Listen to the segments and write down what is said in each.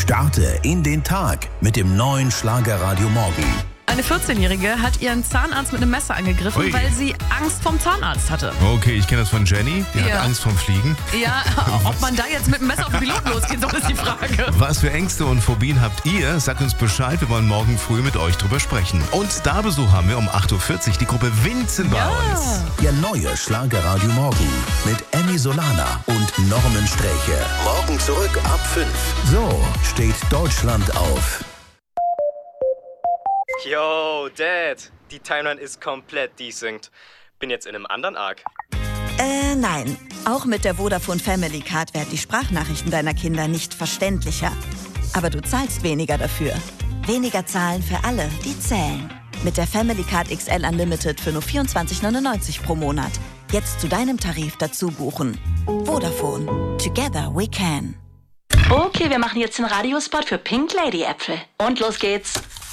Starte in den Tag mit dem neuen Schlagerradio Morgen. Eine 14-Jährige hat ihren Zahnarzt mit einem Messer angegriffen, Ui. weil sie Angst vom Zahnarzt hatte. Okay, ich kenne das von Jenny. Die Ja. hat Angst vom Fliegen. Ja, ob man da jetzt mit dem Messer auf den Piloten losgehen soll, ist die Frage. Was für Ängste und Phobien habt ihr? Sagt uns Bescheid. Wir wollen morgen früh mit euch drüber sprechen. Und Starbesuch haben wir um 8.40 Uhr. Die Gruppe Vincent bei uns. Ihr neuer Schlagerradio Morgen mit Emmy Solana und Norman Sträche. Morgen zurück ab 5. So steht Deutschland auf. Yo, Dad, die Timeline ist komplett desynced. Bin jetzt in einem anderen Arc. Nein. Auch mit der Vodafone Family Card werden die Sprachnachrichten deiner Kinder nicht verständlicher. Aber du zahlst weniger dafür. Weniger zahlen für alle, die zählen. Mit der Family Card XL Unlimited für nur 24,99 pro Monat. Jetzt zu deinem Tarif dazu buchen. Vodafone. Together we can. Okay, wir machen jetzt den Radiospot für Pink Lady Äpfel. Und los geht's.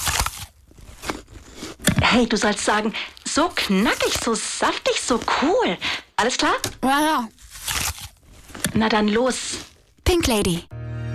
Hey, du sollst sagen, so knackig, so saftig, so cool. Alles klar? Ja. Na dann los. Pink Lady.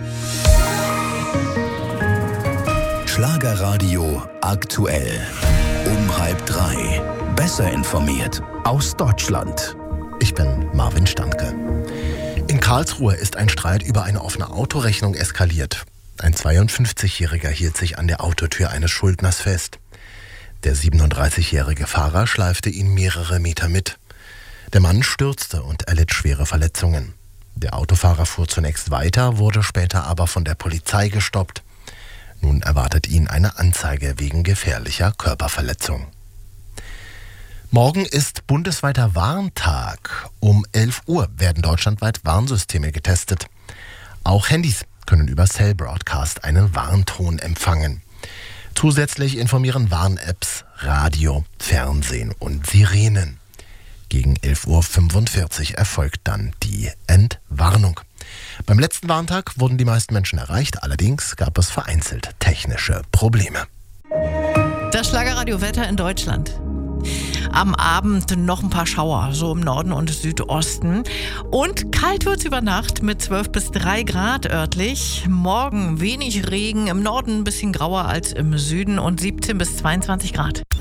Schlagerradio aktuell. Um 2:30. Besser informiert aus Deutschland. Ich bin Marvin Standke. In Karlsruhe ist ein Streit über eine offene Autorechnung eskaliert. Ein 52-Jähriger hielt sich an der Autotür eines Schuldners fest. Der 37-jährige Fahrer schleifte ihn mehrere Meter mit. Der Mann stürzte und erlitt schwere Verletzungen. Der Autofahrer fuhr zunächst weiter, wurde später aber von der Polizei gestoppt. Nun erwartet ihn eine Anzeige wegen gefährlicher Körperverletzung. Morgen ist bundesweiter Warntag. Um 11 Uhr werden deutschlandweit Warnsysteme getestet. Auch Handys können über Cell Broadcast einen Warnton empfangen. Zusätzlich informieren Warn-Apps, Radio, Fernsehen und Sirenen. Gegen 11.45 Uhr erfolgt dann die Entwarnung. Beim letzten Warntag wurden die meisten Menschen erreicht, allerdings gab es vereinzelt technische Probleme. Das Schlagerradio-Wetter in Deutschland. Am Abend noch ein paar Schauer, so im Norden und Südosten. Und kalt wird's über Nacht mit 12 bis 3 Grad örtlich. Morgen wenig Regen, im Norden ein bisschen grauer als im Süden und 17 bis 22 Grad.